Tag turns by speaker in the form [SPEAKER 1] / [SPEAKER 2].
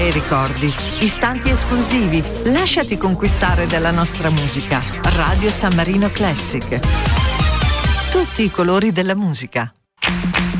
[SPEAKER 1] bei ricordi, istanti esclusivi. Lasciati conquistare dalla nostra musica. Radio San Marino Classic. Tutti i colori della musica.